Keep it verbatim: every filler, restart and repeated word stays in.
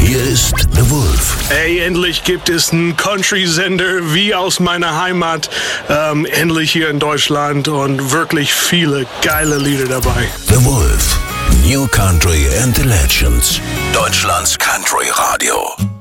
Hier ist The Wolf. Ey, endlich gibt es einen Country-Sender wie aus meiner Heimat. Ähm, endlich hier in Deutschland und wirklich viele geile Lieder dabei. The Wolf. New Country and the Legends. Deutschlands Country Radio.